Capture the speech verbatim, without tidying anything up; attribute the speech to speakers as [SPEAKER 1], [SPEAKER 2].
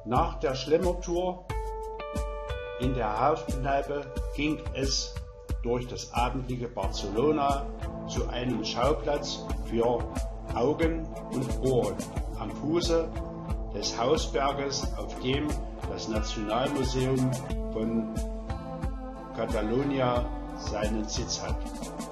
[SPEAKER 1] Nach der Schlemmertour in der Hauskneipe ging es durch das abendliche Barcelona zu einem Schauplatz für Augen und Ohren am Fuße des Hausberges, auf dem das Nationalmuseum von Catalonia seinen Sitz hat.